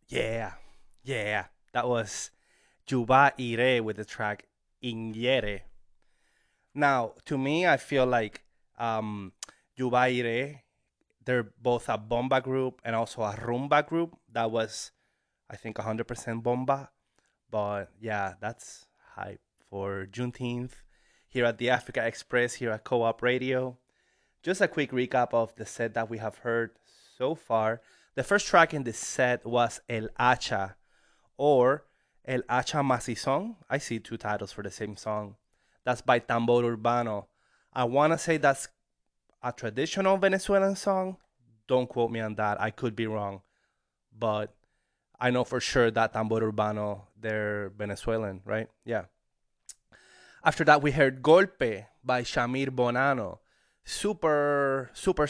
Yeah, yeah. That was Juba Ire with the track Ingiere. Now, to me, I feel like Juba Ire, they're both a bomba group and also a rumba group. That was, I think, 100% bomba. But yeah, that's hype for Juneteenth here at the Africa Express, here at Co op Radio. Just a quick recap of the set that we have heard so far. The first track in this set was El Hacha or El Hacha Macizón. I see two titles for the same song. That's by Tambor Urbano. I want to say that's a traditional Venezuelan song. Don't quote me on that. I could be wrong. But I know for sure that Tambor Urbano, they're Venezuelan, right? Yeah. After that, we heard Golpe by Shamir Bonano. Super